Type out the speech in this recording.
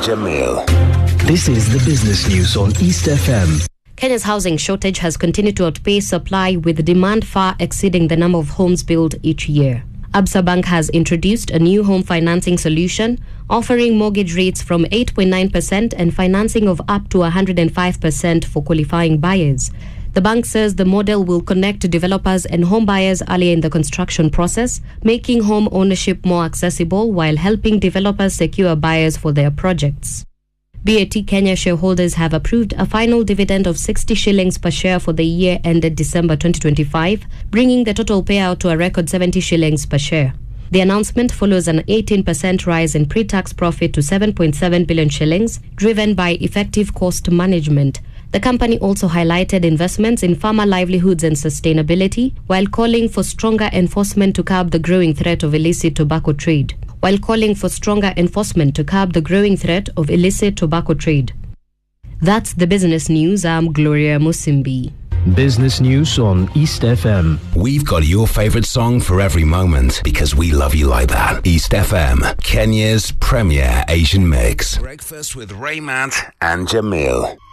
Jamil. This is the business news on East FM. Kenya's housing shortage has continued to outpace supply, with demand far exceeding the number of homes built each year. Absa Bank has introduced a new home financing solution, offering mortgage rates from 8.9% and financing of up to 105% for qualifying buyers. The bank says the model will connect developers and home buyers earlier in the construction process, making home ownership more accessible while helping developers secure buyers for their projects. BAT Kenya shareholders have approved a final dividend of 60 shillings per share for the year ended December 2025, bringing the total payout to a record 70 shillings per share. The announcement follows an 18% rise in pre-tax profit to 7.7 billion shillings, driven by effective cost management. The company also highlighted investments in farmer livelihoods and sustainability, while calling for stronger enforcement to curb the growing threat of illicit tobacco trade. That's the business news. I'm Gloria Musimbi. Business news on East FM. We've got your favorite song for every moment because we love you like that. East FM, Kenya's premier Asian mix. Breakfast with Raymond and Jamil.